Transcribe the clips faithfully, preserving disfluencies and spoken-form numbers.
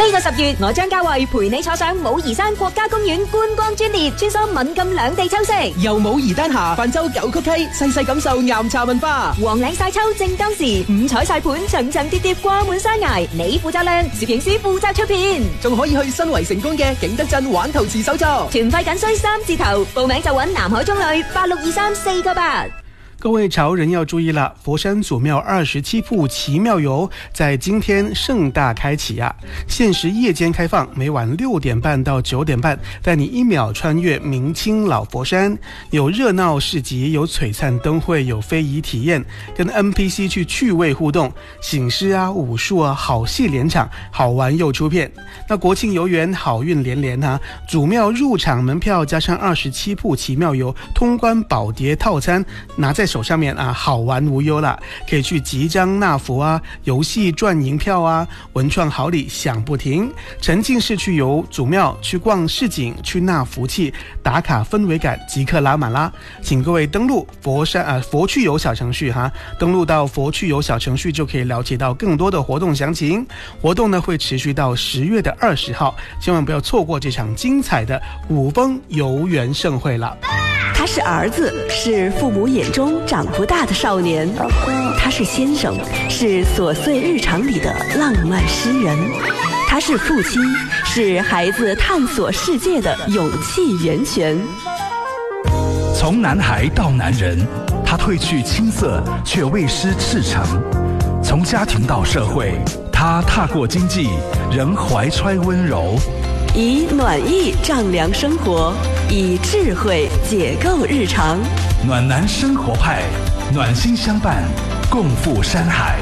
呢個十月，我張家慧陪你坐上武夷山國家公園觀光專列，穿梭閩贛兩地秋色， 由武夷丹霞泛舟九曲溪，細細感受岩茶文化。 黃嶺晒秋正當時，五彩晒盤層層疊疊掛滿山崖，你負責亮，攝影師負責出片， 仲可以去新圍成功嘅景德鎮玩陶瓷手作。 團費僅需三字頭，報名就揾南海中旅八六二三四個八。 各位潮人要注意了，佛山祖廟二十七瀑奇妙遊在今天盛大開啟啊！限時夜間開放，每晚六點半到九點半，帶你一秒穿越明清老佛山。有熱鬧市集，有璀璨燈會，有非遺體驗，跟 N P C 去趣味互動，醒獅啊、武術啊，好戲連場，好玩又出片。那國慶遊園好運連連啊！祖廟入場門票加上二十七瀑奇妙遊通關寶碟套餐，拿在手上面啊，好玩無憂啦！可以去集章納福啊，遊戲賺銀票啊，文創好禮享不停。沉浸式去遊祖廟，去逛市井，去納福氣，打卡氛圍感即刻拉滿啦！請各位登錄佛山啊佛趣遊小程序哈，登錄到佛趣遊小程序就可以了解到更多的活動詳情。活動呢會持續到十月的二十號，千萬不要錯過這場精彩的五峰遊園盛會了。 他是兒子，是父母眼中長不大的少年；他是先生，是瑣碎日常裡的浪漫詩人；他是父親，是孩子探索世界的勇氣源泉。 從男孩到男人，他褪去青澀，卻未失赤誠；從家庭到社會，他踏過經濟，仍懷揣溫柔。 以暖意丈量生活，以智慧解構日常。 暖男生活派，暖心相伴，共赴山海。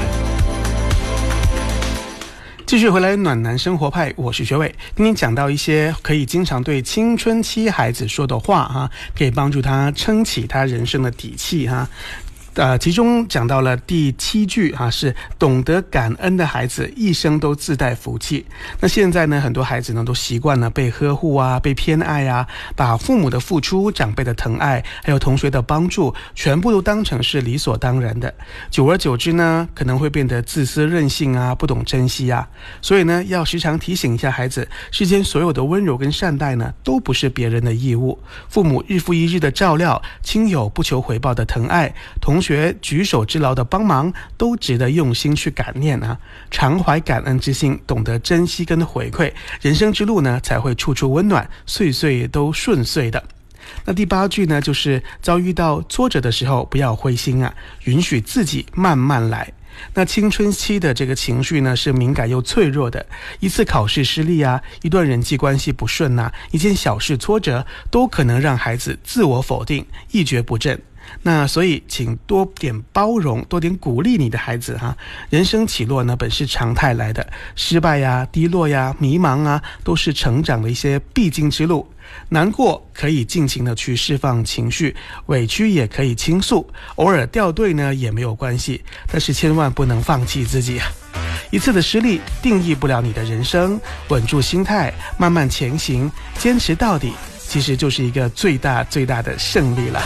繼續回來暖男生活派，我是學偉。今天講到一些可以經常對青春期孩子說的話哈，可以幫助他撐起他人生的底氣哈。呃，其中講到了第七句啊，是懂得感恩的孩子一生都自帶福氣。那現在呢，很多孩子呢都習慣了被呵護啊，被偏愛啊，把父母的付出、長輩的疼愛，還有同學的幫助，全部都當成是理所當然的。久而久之呢，可能會變得自私任性啊，不懂珍惜啊。所以呢，要時常提醒一下孩子，世間所有的溫柔跟善待呢，都不是別人的義務。父母日復一日的照料，親友不求回報的疼愛，同學學舉手之勞的幫忙，都值得用心去感念啊！常懷感恩之心，懂得珍惜跟回饋，人生之路呢才會處處溫暖，歲歲都順遂的。那第八句呢，就是遭遇到挫折的時候，不要灰心啊，允許自己慢慢來。那青春期的這個情緒呢，是敏感又脆弱的，一次考試失利啊，一段人際關係不順啊，一件小事挫折，都可能讓孩子自我否定，一蹶不振。那所以請多點包容，多點鼓勵你的孩子哈。人生起落呢本是常態來的，失敗呀、低落呀、迷茫啊，都是成長的一些必經之路。難過可以盡情的去釋放情緒，委屈也可以傾訴，偶爾掉隊呢也沒有關係，但是千萬不能放棄自己啊。一次的失利定義不了你的人生，穩住心態，慢慢前行，堅持到底，其實就是一個最大最大的勝利了。